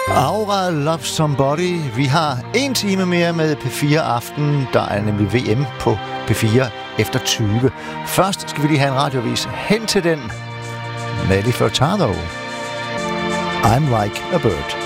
Aura Love Somebody. Vi har 1 time mere med P4 Aften. Der er nemlig VM på P4 efter 20. Først skal vi lige have en radiovis hen til den. Nelly Furtado. I'm like a bird.